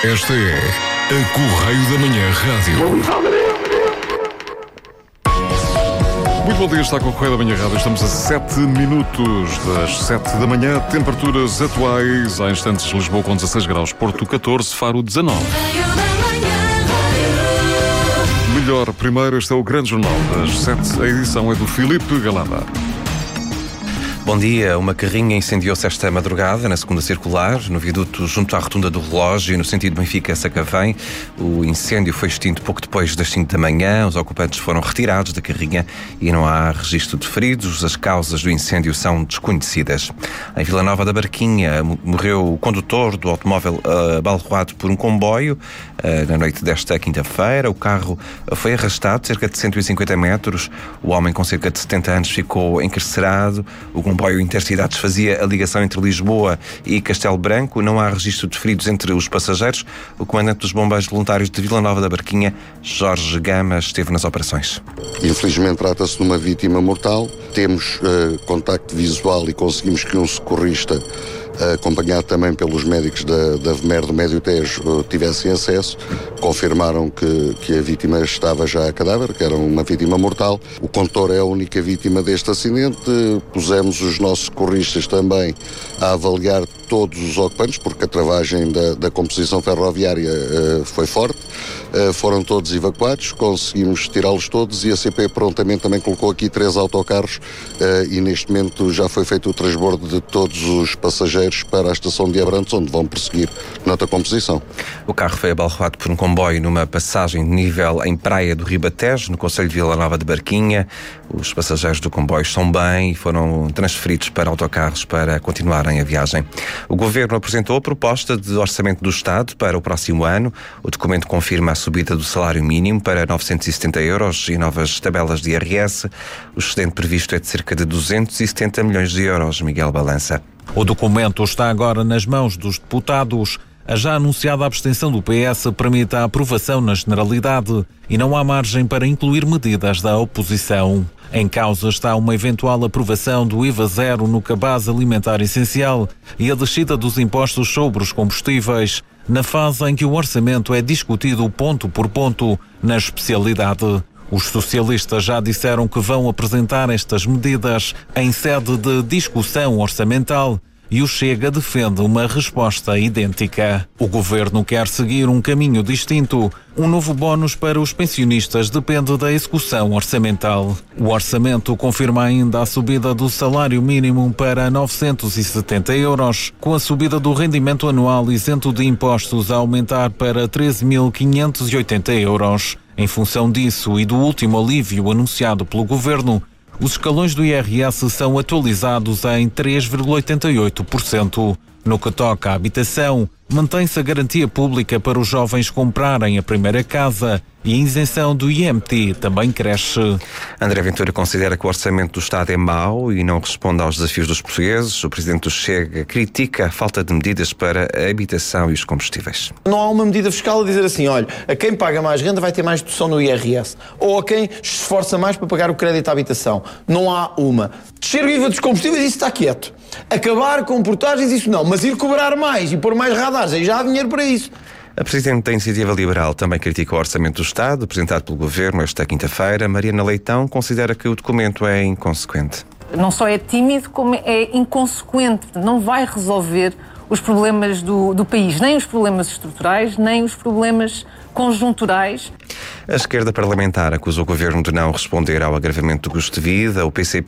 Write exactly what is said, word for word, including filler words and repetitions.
Esta é a Correio da Manhã Rádio. Muito bom dia, está com o Correio da Manhã Rádio. Estamos a sete minutos das sete da manhã. Temperaturas atuais, há instantes Lisboa com dezasseis graus, Porto catorze, Faro dezanove. Melhor primeiro, este é o Grande Jornal das sete. A edição é do Filipe Galamba. Bom dia. Uma carrinha incendiou-se esta madrugada na segunda circular, no viaduto junto à rotunda do relógio, no sentido Benfica-Sacavém. O incêndio foi extinto pouco depois das cinco da manhã. Os ocupantes foram retirados da carrinha e não há registro de feridos. As causas do incêndio são desconhecidas. Em Vila Nova da Barquinha morreu o condutor do automóvel abalroado por um comboio na noite desta quinta-feira. O carro foi arrastado cerca de cento e cinquenta metros. O homem com cerca de setenta anos ficou encarcerado. O comboio Intercidades fazia a ligação entre Lisboa e Castelo Branco. Não há registro de feridos entre os passageiros. O comandante dos bombeiros voluntários de Vila Nova da Barquinha, Jorge Gama, esteve nas operações. Infelizmente trata-se de uma vítima mortal. Temos uh, contacto visual e conseguimos que um socorrista, uh, acompanhado também pelos médicos da, da V M E R do Médio Tejo, uh, tivessem acesso. Confirmaram que, que a vítima estava já a cadáver, que era uma vítima mortal. O condutor é a única vítima deste acidente. Pusemos os nossos socorristas também a avaliar todos os ocupantes, porque a travagem da, da composição ferroviária uh, foi forte. Uh, foram todos evacuados, conseguimos tirá-los todos e a C P prontamente também colocou aqui três autocarros uh, e neste momento já foi feito o transbordo de todos os passageiros para a estação de Abrantes, onde vão prosseguir noutra composição. O carro foi abalroado por um comboio numa passagem de nível em Praia do Ribatejo, no concelho de Vila Nova de Barquinha. Os passageiros do comboio estão bem e foram transferidos para autocarros para continuarem a viagem. O Governo apresentou a proposta de orçamento do Estado para o próximo ano. O documento confirma a subida do salário mínimo para novecentos e setenta euros e novas tabelas de I R S. O excedente previsto é de cerca de duzentos e setenta milhões de euros. Miguel Balança. O documento está agora nas mãos dos deputados. A já anunciada abstenção do P S permite a aprovação na generalidade e não há margem para incluir medidas da oposição. Em causa está uma eventual aprovação do I V A zero no cabaz alimentar essencial e a descida dos impostos sobre os combustíveis, na fase em que o orçamento é discutido ponto por ponto na especialidade. Os socialistas já disseram que vão apresentar estas medidas em sede de discussão orçamental e o Chega defende uma resposta idêntica. O Governo quer seguir um caminho distinto. Um novo bónus para os pensionistas depende da execução orçamental. O orçamento confirma ainda a subida do salário mínimo para novecentos e setenta euros, com a subida do rendimento anual isento de impostos a aumentar para treze mil quinhentos e oitenta euros. Em função disso e do último alívio anunciado pelo Governo, os escalões do I R S são atualizados em três vírgula oitenta e oito por cento. No que toca à habitação, mantém-se a garantia pública para os jovens comprarem a primeira casa e a isenção do I M T também cresce. André Ventura considera que o orçamento do Estado é mau e não responde aos desafios dos portugueses. O presidente do Chega critica a falta de medidas para a habitação e os combustíveis. Não há uma medida fiscal a dizer assim, olha, a quem paga mais renda vai ter mais dedução no I R S, ou a quem se esforça mais para pagar o crédito à habitação. Não há uma. Descer o I V A dos combustíveis, isso está quieto. Acabar com portagens, isso não. Mas ir cobrar mais e pôr mais radares, aí já há dinheiro para isso. A Presidente da Iniciativa Liberal também critica o Orçamento do Estado, apresentado pelo Governo esta quinta-feira. Mariana Leitão considera que o documento é inconsequente. Não só é tímido, como é inconsequente. Não vai resolver os problemas do, do país, nem os problemas estruturais, nem os problemas conjunturais. A esquerda parlamentar acusa o Governo de não responder ao agravamento do custo de vida. O P C